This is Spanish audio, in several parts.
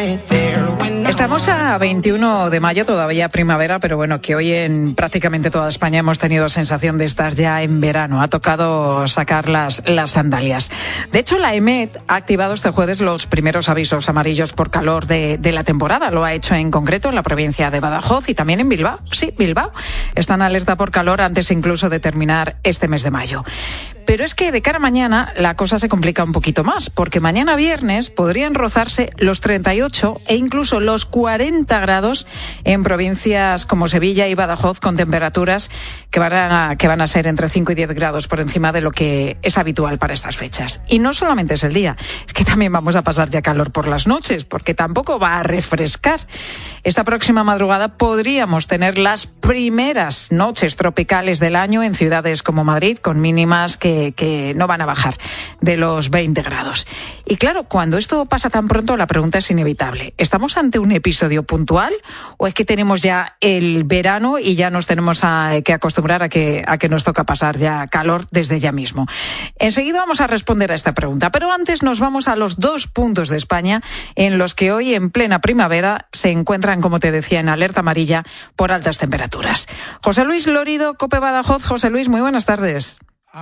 Estamos a 21 de mayo, todavía primavera, pero bueno, que hoy en prácticamente toda España hemos tenido sensación de estar ya en verano. Ha tocado sacar las sandalias. De hecho, la EMET ha activado este jueves los primeros avisos amarillos por calor de la temporada. Lo ha hecho en concreto en la provincia de Badajoz y también en Bilbao. Sí, Bilbao. Está en alerta por calor antes incluso de terminar este mes de mayo. Pero es que de cara a mañana la cosa se complica un poquito más, porque mañana viernes podrían rozarse los 38 e incluso los 40 grados en provincias como Sevilla y Badajoz, con temperaturas que van a ser entre 5 y 10 grados por encima de lo que es habitual para estas fechas. Y no solamente es el día, es que también vamos a pasar ya calor por las noches, porque tampoco va a refrescar. Esta próxima madrugada podríamos tener las primeras noches tropicales del año en ciudades como Madrid, con mínimas que no van a bajar de los 20 grados. Y claro, cuando esto pasa tan pronto, la pregunta es inevitable. ¿Estamos ante un episodio puntual o es que tenemos ya el verano y ya nos tenemos que acostumbrar a que nos toca pasar ya calor desde ya mismo? Enseguida vamos a responder a esta pregunta, pero antes nos vamos a los 2 puntos de España en los que hoy, en plena primavera, se encuentran, como te decía, en alerta amarilla por altas temperaturas. José Luis Lorido, COPE Badajoz. José Luis, muy buenas tardes.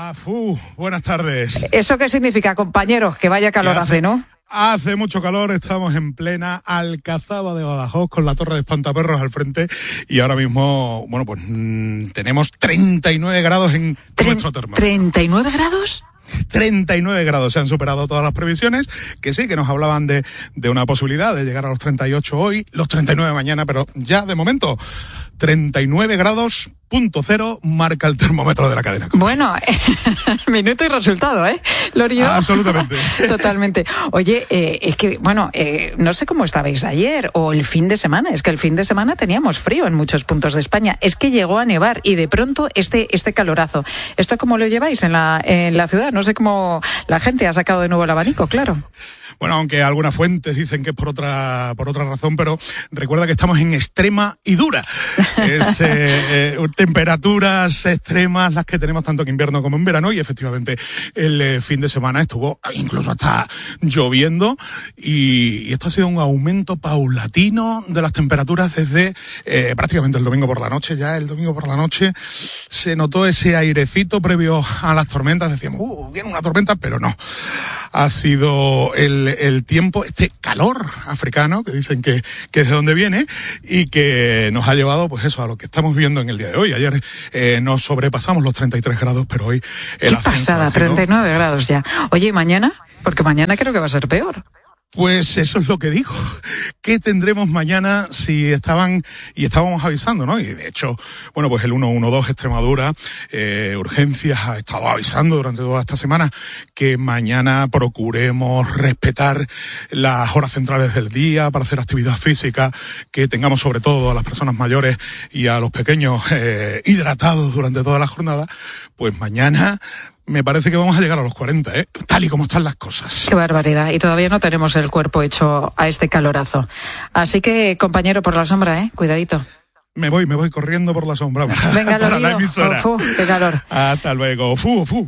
Buenas tardes. ¿Eso qué significa, compañero? Que vaya calor hace, ¿no? Hace mucho calor, estamos en plena Alcazaba de Badajoz con la Torre de Espantaperros al frente y ahora mismo, bueno, pues tenemos 39 grados en nuestro termómetro. ¿39 grados? 39 grados, se han superado todas las previsiones, que sí, que nos hablaban de una posibilidad de llegar a los 38 hoy, los 39 mañana, pero ya de momento 39 grados, .0 marca el termómetro de la cadena. Bueno, minuto y resultado, Lorido. Absolutamente. Totalmente. Oye, es que, bueno, no sé cómo estabais ayer o el fin de semana. Es que el fin de semana teníamos frío en muchos puntos de España. Es que llegó a nevar y de pronto este calorazo. ¿Esto cómo lo lleváis en la ciudad? No sé cómo la gente ha sacado de nuevo el abanico, claro. Bueno, aunque algunas fuentes dicen que es por otra razón, pero recuerda que estamos en extrema y dura. Es temperaturas extremas las que tenemos tanto en invierno como en verano, y efectivamente el fin de semana estuvo incluso hasta lloviendo, y esto ha sido un aumento paulatino de las temperaturas desde prácticamente el domingo por la noche. Ya el domingo por la noche se notó ese airecito previo a las tormentas. Decíamos, viene una tormenta, pero no. Ha sido el tiempo, este calor africano, que dicen que es de donde viene, y que nos ha llevado, pues eso, a lo que estamos viendo en el día de hoy. Ayer nos sobrepasamos los 33 grados, pero hoy el ascenso pasada, 39 grados ya. Oye, ¿y mañana? Porque mañana creo que va a ser peor. Pues eso es lo que digo. ¿Qué tendremos mañana? Si estábamos avisando, ¿no? Y de hecho, bueno, pues el 112 Extremadura, Urgencias, ha estado avisando durante toda esta semana que mañana procuremos respetar las horas centrales del día para hacer actividad física, que tengamos sobre todo a las personas mayores y a los pequeños hidratados durante toda la jornada. Pues mañana me parece que vamos a llegar a los 40, tal y como están las cosas. Qué barbaridad. Y todavía no tenemos el cuerpo hecho a este calorazo. Así que, compañero, por la sombra, cuidadito. Me voy corriendo por la sombra Venga, para la emisora. Ofu, qué calor. Hasta luego. Ofu.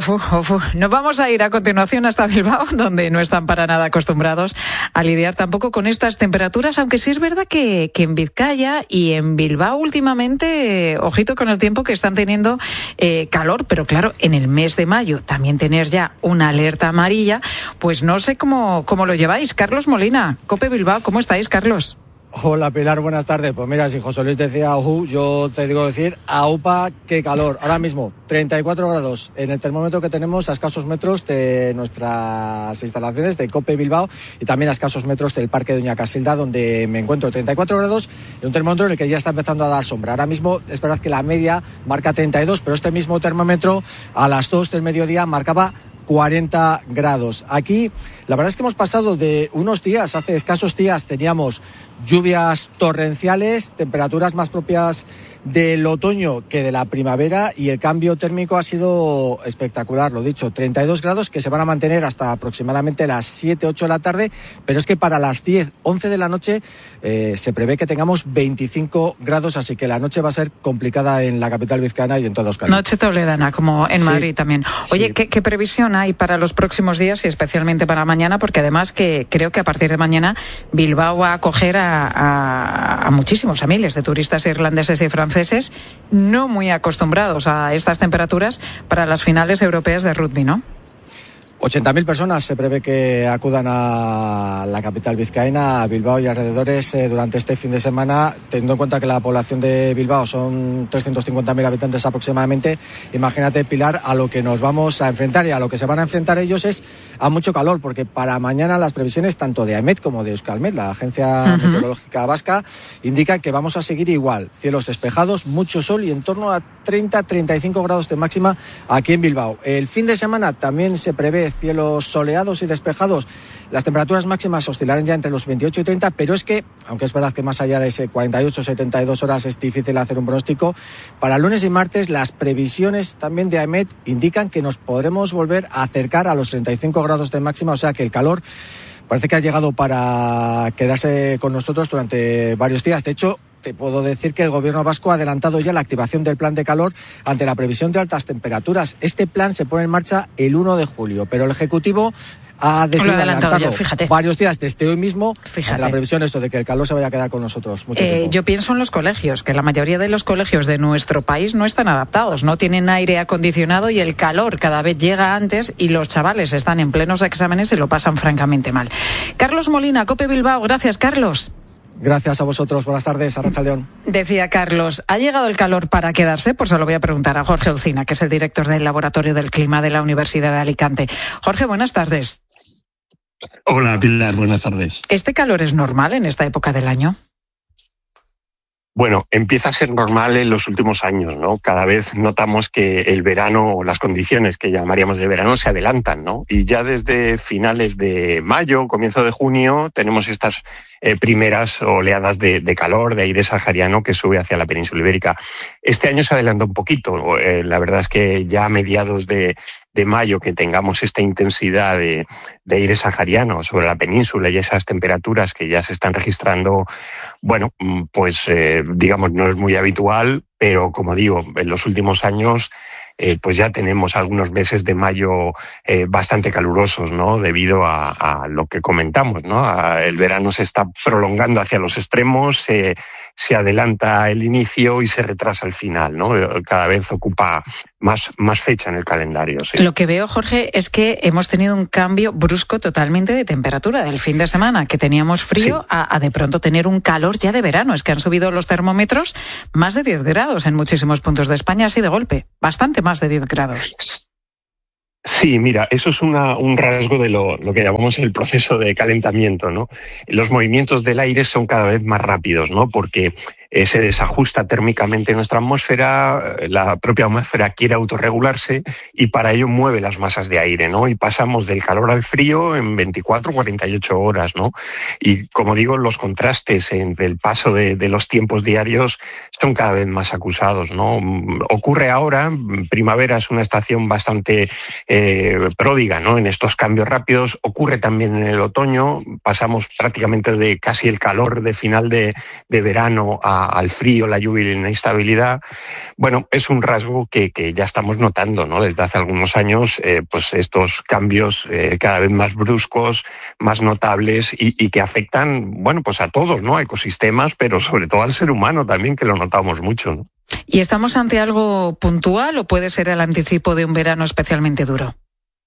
Nos vamos a ir a continuación hasta Bilbao, donde no están para nada acostumbrados a lidiar tampoco con estas temperaturas, aunque sí es verdad que en Vizcaya y en Bilbao últimamente, ojito con el tiempo que están teniendo calor, pero claro, en el mes de mayo también tener ya una alerta amarilla, pues no sé cómo lo lleváis. Carlos Molina, COPE Bilbao, ¿cómo estáis, Carlos? Hola Pilar, buenas tardes. Pues mira, si José Luis decía yo te digo decir aupa, qué calor. Ahora mismo 34 grados en el termómetro que tenemos a escasos metros de nuestras instalaciones de COPE Bilbao y también a escasos metros del Parque Doña Casilda, donde me encuentro. 34 grados y un termómetro en el que ya está empezando a dar sombra. Ahora mismo es verdad que la media marca 32, pero este mismo termómetro a las 2 del mediodía marcaba 40 grados. Aquí la verdad es que hemos pasado de unos días, hace escasos días teníamos lluvias torrenciales, temperaturas más propias del otoño que de la primavera, y el cambio térmico ha sido espectacular, lo dicho, 32 grados que se van a mantener hasta aproximadamente las 7, 8 de la tarde, pero es que para las 10, 11 de la noche se prevé que tengamos 25 grados, así que la noche va a ser complicada en la capital vizcaína y en toda Euskadi. Noche toledana, como en Madrid también. Oye, sí. ¿Qué previsión hay para los próximos días y especialmente para mañana? Porque además que creo que a partir de mañana Bilbao va a acoger a muchísimos, a miles de turistas irlandeses y franceses no muy acostumbrados a estas temperaturas para las finales europeas de rugby, ¿no? 80.000 personas se prevé que acudan a la capital vizcaína, a Bilbao y alrededores durante este fin de semana, teniendo en cuenta que la población de Bilbao son 350.000 habitantes aproximadamente. Imagínate, Pilar, a lo que nos vamos a enfrentar, y a lo que se van a enfrentar ellos es a mucho calor, porque para mañana las previsiones tanto de AEMET como de Euskalmet, la agencia meteorológica vasca, indican que vamos a seguir igual, cielos despejados, mucho sol y en torno a 30-35 grados de máxima aquí en Bilbao. El fin de semana también se prevé cielos soleados y despejados. Las temperaturas máximas oscilarán ya entre los 28 y 30, pero es que, aunque es verdad que más allá de ese 48-72 horas es difícil hacer un pronóstico, para lunes y martes las previsiones también de AEMET indican que nos podremos volver a acercar a los 35 grados de máxima, o sea que el calor parece que ha llegado para quedarse con nosotros durante varios días. De hecho, te puedo decir que el gobierno vasco ha adelantado ya la activación del plan de calor ante la previsión de altas temperaturas. Este plan se pone en marcha el 1 de julio, pero el Ejecutivo ha decidido adelantarlo varios días desde hoy mismo, ante la previsión de que el calor se vaya a quedar con nosotros mucho tiempo. Yo pienso en los colegios, que la mayoría de los colegios de nuestro país no están adaptados, no tienen aire acondicionado y el calor cada vez llega antes y los chavales están en plenos exámenes y lo pasan francamente mal. Carlos Molina, COPE Bilbao. Gracias, Carlos. Gracias a vosotros. Buenas tardes. Arratsaldeon. Decía Carlos, ¿ha llegado el calor para quedarse? Pues se lo voy a preguntar a Jorge Ucina, que es el director del Laboratorio del Clima de la Universidad de Alicante. Jorge, buenas tardes. Hola, Pilar. Buenas tardes. ¿Este calor es normal en esta época del año? Bueno, empieza a ser normal en los últimos años, ¿no? Cada vez notamos que el verano, las condiciones que llamaríamos de verano, se adelantan, ¿no? Y ya desde finales de mayo, comienzo de junio, tenemos estas primeras oleadas de calor, de aire sahariano que sube hacia la península ibérica. Este año se adelanta un poquito. La verdad es que ya a mediados de mayo que tengamos esta intensidad de aire sahariano sobre la península y esas temperaturas que ya se están registrando, bueno, pues digamos no es muy habitual, pero como digo, en los últimos años pues ya tenemos algunos meses de mayo bastante calurosos, ¿no? Debido a lo que comentamos, ¿no? El verano se está prolongando hacia los extremos, se adelanta el inicio y se retrasa el final, ¿no? Cada vez ocupa más fecha en el calendario. Sí. Lo que veo, Jorge, es que hemos tenido un cambio brusco totalmente de temperatura del fin de semana, que teníamos frío, sí, a de pronto tener un calor ya de verano. Es que han subido los termómetros más de 10 grados en muchísimos puntos de España, así de golpe, bastante más de 10 grados. Sí, mira, eso es un rasgo de lo que llamamos el proceso de calentamiento, ¿no? Los movimientos del aire son cada vez más rápidos, ¿no? Porque se desajusta térmicamente nuestra atmósfera, la propia atmósfera quiere autorregularse y para ello mueve las masas de aire, ¿no? Y pasamos del calor al frío en 24, 48 horas, ¿no? Y como digo, los contrastes entre el paso de los tiempos diarios son cada vez más acusados, ¿no? Ocurre ahora, primavera es una estación bastante pródiga, ¿no? En estos cambios rápidos. Ocurre también en el otoño, pasamos prácticamente de casi el calor de final de verano al frío, la lluvia y la inestabilidad. Bueno, es un rasgo que ya estamos notando, ¿no? Desde hace algunos años, pues estos cambios cada vez más bruscos, más notables y que afectan, bueno, pues a todos, ¿no? A ecosistemas, pero sobre todo al ser humano también, que lo notamos mucho, ¿no? ¿Y estamos ante algo puntual o puede ser el anticipo de un verano especialmente duro?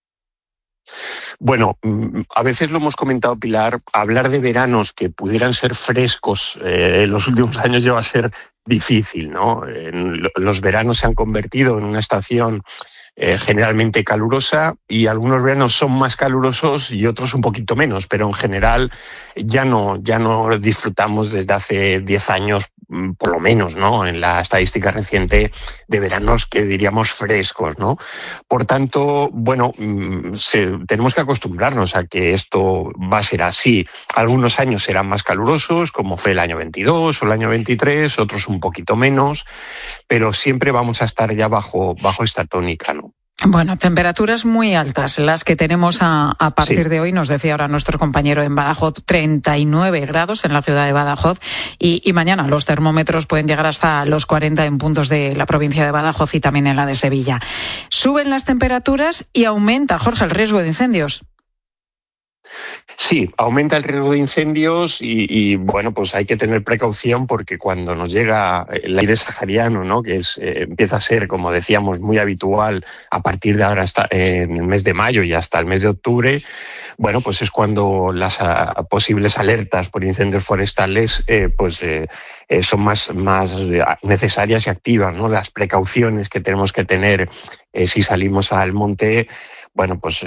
Bueno, a veces lo hemos comentado, Pilar, hablar de veranos que pudieran ser frescos en los últimos años lleva a ser difícil, ¿no? Los veranos se han convertido en una estación generalmente calurosa y algunos veranos son más calurosos y otros un poquito menos, pero en general ya no disfrutamos desde hace 10 años por lo menos, ¿no?, en la estadística reciente, de veranos que diríamos frescos, ¿no? Por tanto, bueno, tenemos que acostumbrarnos a que esto va a ser así. Algunos años serán más calurosos, como fue el año 22 o el año 23, otros un poquito menos, pero siempre vamos a estar ya bajo esta tónica, ¿no? Bueno, temperaturas muy altas las que tenemos a partir de hoy, nos decía ahora nuestro compañero en Badajoz, 39 grados en la ciudad de Badajoz y mañana los termómetros pueden llegar hasta los 40 en puntos de la provincia de Badajoz y también en la de Sevilla. Suben las temperaturas y aumenta, Jorge, el riesgo de incendios. Sí, aumenta el riesgo de incendios y bueno, pues hay que tener precaución porque cuando nos llega el aire sahariano, ¿no?, que empieza a ser, como decíamos, muy habitual a partir de ahora hasta en el mes de mayo y hasta el mes de octubre, bueno, pues es cuando las posibles alertas por incendios forestales son más necesarias y activas, ¿no? Las precauciones que tenemos que tener si salimos al monte, bueno, pues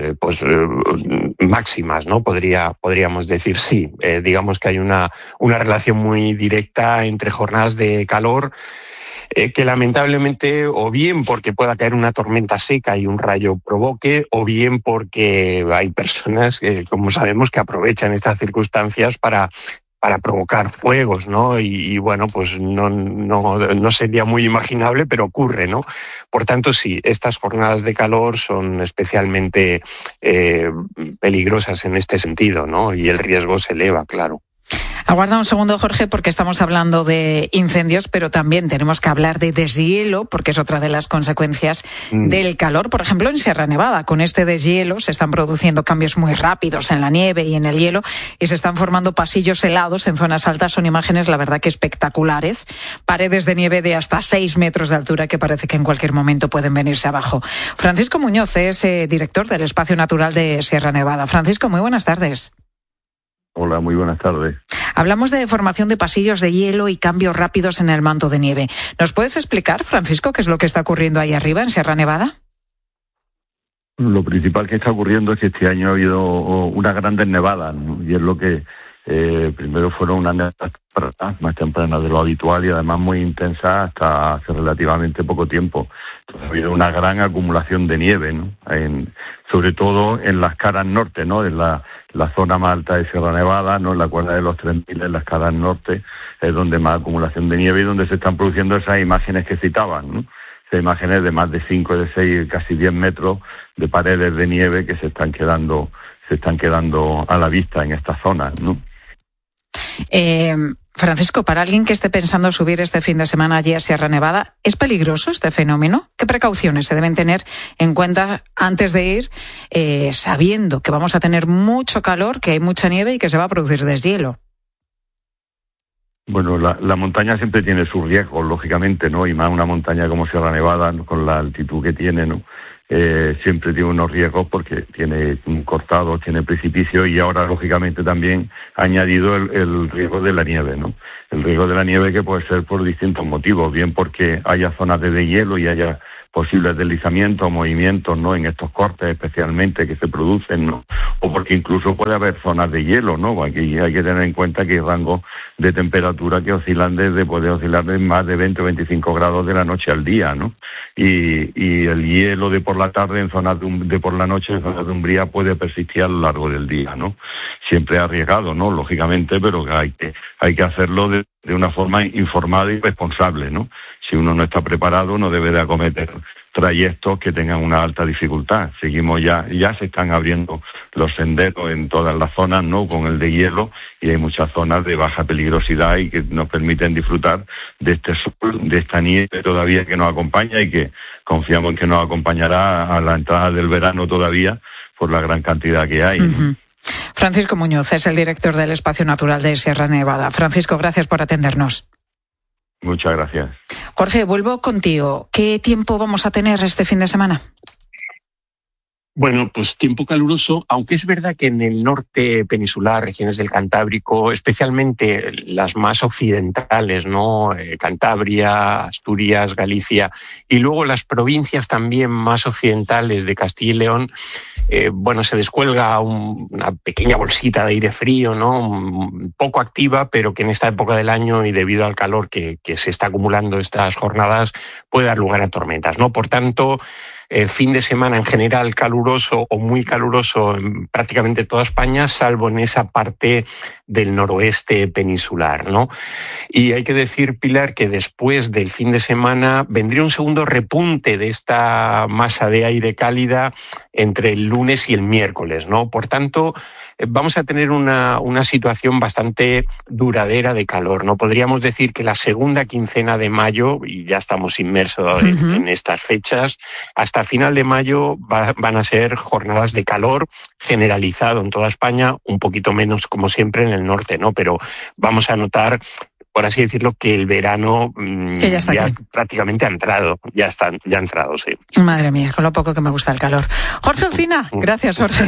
máximas, ¿no? Podríamos decir, sí. Digamos que hay una relación muy directa entre jornadas de calor que lamentablemente, o bien porque pueda caer una tormenta seca y un rayo provoque, o bien porque hay personas que, como sabemos, que aprovechan estas circunstancias para provocar fuegos, ¿no? Y bueno, pues no sería muy imaginable, pero ocurre, ¿no? Por tanto, sí, estas jornadas de calor son especialmente peligrosas en este sentido, ¿no? Y el riesgo se eleva, claro. Aguarda un segundo, Jorge, porque estamos hablando de incendios, pero también tenemos que hablar de deshielo, porque es otra de las consecuencias del calor. Por ejemplo, en Sierra Nevada, con este deshielo se están produciendo cambios muy rápidos en la nieve y en el hielo y se están formando pasillos helados en zonas altas. Son imágenes, la verdad, que espectaculares. Paredes de nieve de hasta 6 metros de altura que parece que en cualquier momento pueden venirse abajo. Francisco Muñoz es director del Espacio Natural de Sierra Nevada. Francisco, muy buenas tardes. Hola, muy buenas tardes. Hablamos de formación de pasillos de hielo y cambios rápidos en el manto de nieve. ¿Nos puedes explicar, Francisco, qué es lo que está ocurriendo ahí arriba en Sierra Nevada? Lo principal que está ocurriendo es que este año ha habido unas grandes nevadas, ¿no? Y es lo que primero fueron unas nevadas más tempranas de lo habitual y además muy intensas hasta hace relativamente poco tiempo. Entonces ha habido una gran acumulación de nieve, ¿no? Sobre todo en las caras norte, ¿no? En la zona más alta de Sierra Nevada, ¿no? En la cuerda de los 3000, en las caras norte, es donde más acumulación de nieve y donde se están produciendo esas imágenes que citaban, ¿no? Esas imágenes de más de 5, de 6, casi 10 metros de paredes de nieve que se están quedando a la vista en estas zonas, ¿no? Francisco, para alguien que esté pensando subir este fin de semana allí a Sierra Nevada, ¿es peligroso este fenómeno? ¿Qué precauciones se deben tener en cuenta antes de ir, sabiendo que vamos a tener mucho calor, que hay mucha nieve y que se va a producir deshielo? Bueno, la montaña siempre tiene sus riesgos, lógicamente, ¿no? Y más una montaña como Sierra Nevada, ¿no?, con la altitud que tiene, ¿no? Siempre tiene unos riesgos porque tiene cortados, tiene precipicios y ahora, lógicamente, también ha añadido el riesgo de la nieve, ¿no? El riesgo de la nieve que puede ser por distintos motivos, bien porque haya zonas de deshielo y haya posibles deslizamientos o movimientos, ¿no?, en estos cortes especialmente que se producen, ¿no? O porque incluso puede haber zonas de hielo, ¿no? Aquí hay que tener en cuenta que hay rangos de temperatura que puede oscilar de más de 20 o 25 grados de la noche al día, ¿no? Y el hielo de por la tarde en zonas de por la noche en zonas de umbría puede persistir a lo largo del día, ¿no? Siempre arriesgado, ¿no?, lógicamente, pero hay que hacerlo de una forma informada y responsable, ¿no? Si uno no está preparado, no debe de acometer trayectos que tengan una alta dificultad. Seguimos ya se están abriendo los senderos en todas las zonas, ¿no?, con el de hielo, y hay muchas zonas de baja peligrosidad y que nos permiten disfrutar de este sol, de esta nieve todavía que nos acompaña y que confiamos en que nos acompañará a la entrada del verano todavía por la gran cantidad que hay, ¿no? Francisco Muñoz es el director del Espacio Natural de Sierra Nevada. Francisco, gracias por atendernos. Muchas gracias. Jorge, vuelvo contigo. ¿Qué tiempo vamos a tener este fin de semana? Bueno, pues tiempo caluroso, aunque es verdad que en el norte peninsular, regiones del Cantábrico, especialmente las más occidentales, ¿no? Cantabria, Asturias, Galicia, y luego las provincias también más occidentales de Castilla y León, se descuelga una pequeña bolsita de aire frío, ¿no? Un poco activa, pero que en esta época del año y debido al calor que se está acumulando estas jornadas puede dar lugar a tormentas, ¿no? Por tanto, fin de semana en general caluroso o muy caluroso en prácticamente toda España, salvo en esa parte del noroeste peninsular, ¿no? Y hay que decir, Pilar, que después del fin de semana vendría un segundo repunte de esta masa de aire cálida entre el lunes y el miércoles, ¿no? Por tanto, vamos a tener una situación bastante duradera de calor, ¿no? Podríamos decir que la segunda quincena de mayo, y ya estamos inmersos en estas fechas, hasta final de mayo van a ser jornadas de calor generalizado en toda España, un poquito menos como siempre en el norte, ¿no? Pero vamos a notar, por así decirlo, que el verano ya prácticamente ha entrado, ya ha entrado, sí. Madre mía, con lo poco que me gusta el calor. Jorge Alsina, gracias, Jorge.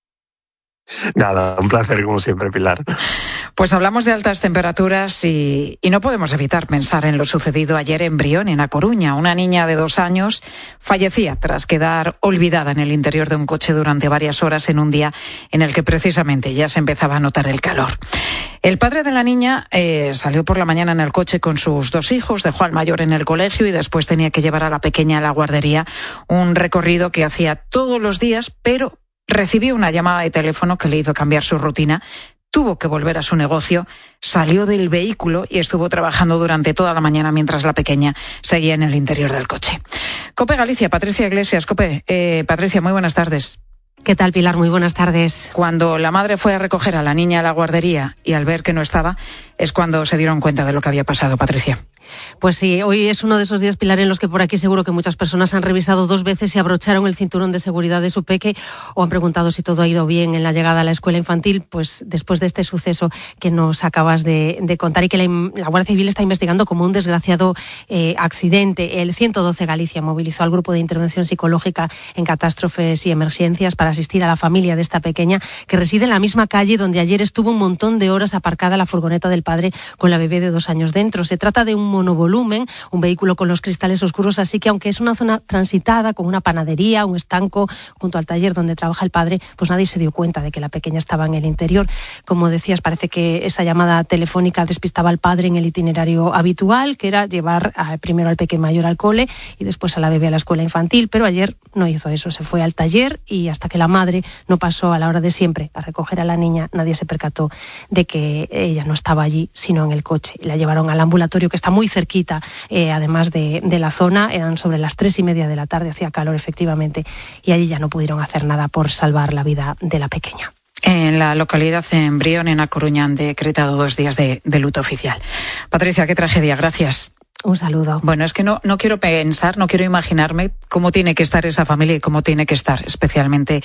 Nada, un placer como siempre, Pilar. Pues hablamos de altas temperaturas y no podemos evitar pensar en lo sucedido ayer en Brión, en A Coruña. Una niña de 2 años fallecía tras quedar olvidada en el interior de un coche durante varias horas en un día en el que precisamente ya se empezaba a notar el calor. El padre de la niña salió por la mañana en el coche con sus 2 hijos, dejó al mayor en el colegio y después tenía que llevar a la pequeña a la guardería, un recorrido que hacía todos los días, pero recibió una llamada de teléfono que le hizo cambiar su rutina, tuvo que volver a su negocio, salió del vehículo y estuvo trabajando durante toda la mañana mientras la pequeña seguía en el interior del coche. COPE Galicia, Patricia Iglesias. COPE, Patricia, muy buenas tardes. ¿Qué tal, Pilar? Muy buenas tardes. Cuando la madre fue a recoger a la niña a la guardería y al ver que no estaba, es cuando se dieron cuenta de lo que había pasado, Patricia. Pues sí, hoy es uno de esos días, Pilar, en los que por aquí seguro que muchas personas han revisado 2 veces si abrocharon el cinturón de seguridad de su peque o han preguntado si todo ha ido bien en la llegada a la escuela infantil, pues después de este suceso que nos acabas de contar y que la Guardia Civil está investigando como un desgraciado accidente. El 112 Galicia movilizó al Grupo de Intervención Psicológica en Catástrofes y Emergencias para asistir a la familia de esta pequeña que reside en la misma calle donde ayer estuvo un montón de horas aparcada la furgoneta del padre con la bebé de 2 años dentro. Se trata de un monovolumen, un vehículo con los cristales oscuros, así que aunque es una zona transitada con una panadería, un estanco junto al taller donde trabaja el padre, pues nadie se dio cuenta de que la pequeña estaba en el interior. Como decías, parece que esa llamada telefónica despistaba al padre en el itinerario habitual, que era llevar primero al pequeño mayor al cole y después a la bebé a la escuela infantil, pero ayer no hizo eso, se fue al taller y hasta que la madre no pasó a la hora de siempre a recoger a la niña, nadie se percató de que ella no estaba allí, sino en el coche. La llevaron al ambulatorio que está muy cerquita, además de la zona, eran sobre las 3:30 de la tarde, hacía calor efectivamente, y allí ya no pudieron hacer nada por salvar la vida de la pequeña. En la localidad de Brión, en A Coruña, han decretado 2 días de luto oficial. Patricia, qué tragedia, gracias. Un saludo. Bueno, es que no quiero pensar, no quiero imaginarme cómo tiene que estar esa familia y cómo tiene que estar especialmente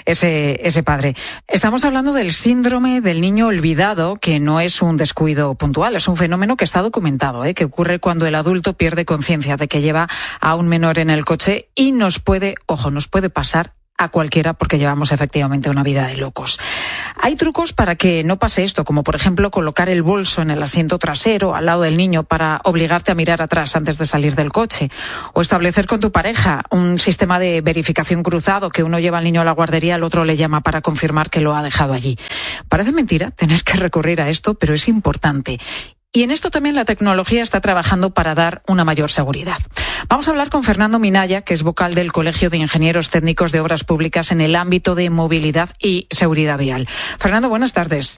ese padre. Estamos hablando del síndrome del niño olvidado, que no es un descuido puntual, es un fenómeno que está documentado, que ocurre cuando el adulto pierde conciencia de que lleva a un menor en el coche y nos puede pasar a cualquiera porque llevamos efectivamente una vida de locos. Hay trucos para que no pase esto, como por ejemplo colocar el bolso en el asiento trasero al lado del niño para obligarte a mirar atrás antes de salir del coche, o establecer con tu pareja un sistema de verificación cruzado, que uno lleva al niño a la guardería, el otro le llama para confirmar que lo ha dejado allí. Parece mentira tener que recurrir a esto, pero es importante. Y en esto también la tecnología está trabajando para dar una mayor seguridad. Vamos a hablar con Fernando Minaya, que es vocal del Colegio de Ingenieros Técnicos de Obras Públicas en el ámbito de movilidad y seguridad vial. Fernando, buenas tardes.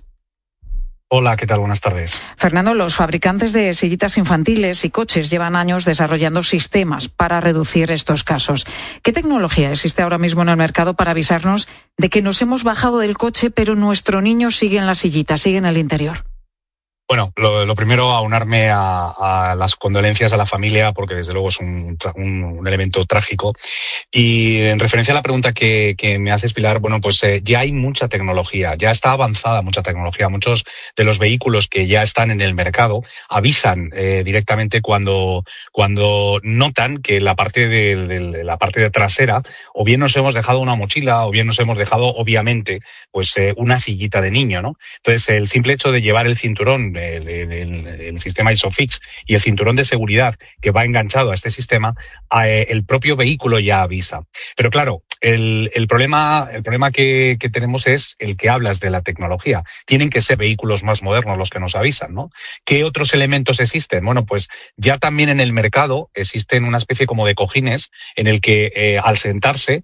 Hola, ¿qué tal? Buenas tardes. Fernando, los fabricantes de sillitas infantiles y coches llevan años desarrollando sistemas para reducir estos casos. ¿Qué tecnología existe ahora mismo en el mercado para avisarnos de que nos hemos bajado del coche pero nuestro niño sigue en la sillita, sigue en el interior? Bueno, lo primero, aunarme a las condolencias a la familia, porque desde luego es un elemento trágico. Y en referencia a la pregunta que me haces, Pilar, bueno, pues ya hay mucha tecnología, ya está avanzada mucha tecnología. Muchos de los vehículos que ya están en el mercado avisan directamente cuando notan que la parte la parte trasera, o bien nos hemos dejado una mochila, o bien nos hemos dejado, obviamente, pues una sillita de niño, ¿no? Entonces, el simple hecho de llevar el cinturón, el sistema ISOFIX y el cinturón de seguridad que va enganchado a este sistema, el propio vehículo ya avisa. Pero claro, el problema que tenemos es el que hablas de la tecnología. Tienen que ser vehículos más modernos los que nos avisan, ¿no? ¿Qué otros elementos existen? Bueno, pues ya también en el mercado existen una especie como de cojines en el que al sentarse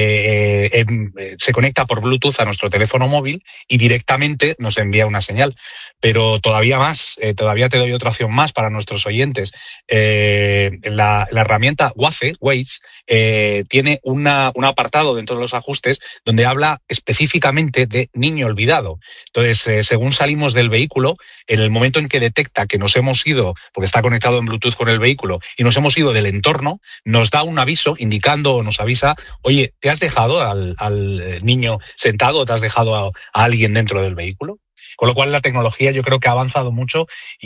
se conecta por Bluetooth a nuestro teléfono móvil y directamente nos envía una señal. Pero todavía más, todavía te doy otra opción más para nuestros oyentes. La herramienta Waze tiene un apartado dentro de los ajustes donde habla específicamente de niño olvidado. Entonces, según salimos del vehículo, en el momento en que detecta que nos hemos ido, porque está conectado en Bluetooth con el vehículo, y nos hemos ido del entorno, nos da un aviso indicando o nos avisa, oye, ¿te has dejado al niño sentado o te has dejado a alguien dentro del vehículo? Con lo cual la tecnología yo creo que ha avanzado mucho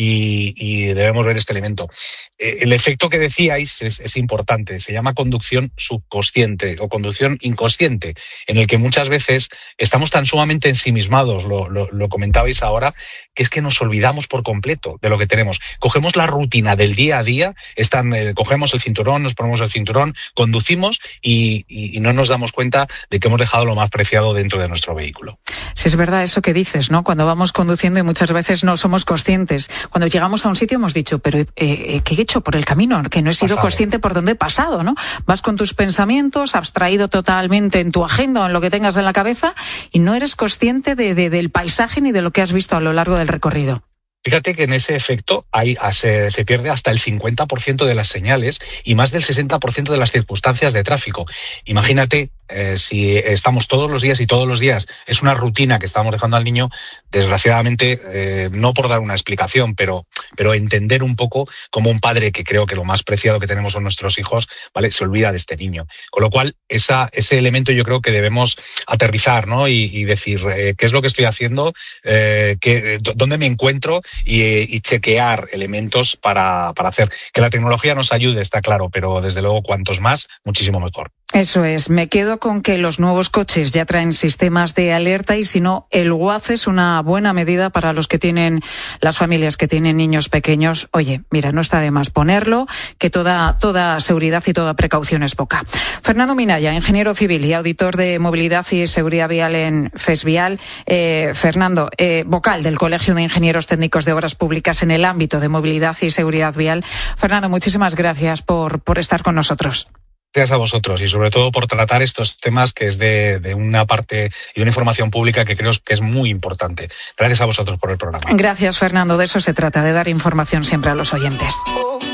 y debemos ver este elemento. El efecto que decíais es importante, se llama conducción subconsciente o conducción inconsciente, en el que muchas veces estamos tan sumamente ensimismados, lo comentabais ahora, que es que nos olvidamos por completo de lo que tenemos. Cogemos la rutina del día a día, cogemos el cinturón, nos ponemos el cinturón, conducimos y no nos damos cuenta de que hemos dejado lo más preciado dentro de nuestro vehículo. Sí, es verdad eso que dices, ¿no? Cuando vamos conduciendo y muchas veces no somos conscientes. Cuando llegamos a un sitio hemos dicho, pero ¿qué he hecho por el camino? Que no he sido consciente por dónde he pasado, ¿no? Vas con tus pensamientos, abstraído totalmente en tu agenda o en lo que tengas en la cabeza y no eres consciente del paisaje ni de lo que has visto a lo largo del recorrido. Fíjate que en ese efecto se pierde hasta el 50% de las señales y más del 60% de las circunstancias de tráfico. Imagínate si estamos todos los días es una rutina que estamos dejando al niño, desgraciadamente, no por dar una explicación, pero entender un poco como un padre, que creo que lo más preciado que tenemos son nuestros hijos, ¿vale? Se olvida de este niño. Con lo cual, ese elemento yo creo que debemos aterrizar, ¿no? Y decir, ¿qué es lo que estoy haciendo? ¿Dónde me encuentro? Y chequear elementos para hacer que la tecnología nos ayude, está claro, pero desde luego cuantos más, muchísimo mejor. Eso es, me quedo con que los nuevos coches ya traen sistemas de alerta y si no, el Waze es una buena medida para las familias que tienen niños pequeños. Oye, mira, no está de más ponerlo, que toda seguridad y toda precaución es poca. Fernando Minaya, ingeniero civil y auditor de movilidad y seguridad vial en FESVial. Fernando, vocal del Colegio de Ingenieros Técnicos de Obras Públicas en el ámbito de movilidad y seguridad vial. Fernando, muchísimas gracias por estar con nosotros. Gracias a vosotros y sobre todo por tratar estos temas que es de una parte y de una información pública que creo que es muy importante. Gracias a vosotros por el programa. Gracias, Fernando. De eso se trata, de dar información siempre a los oyentes.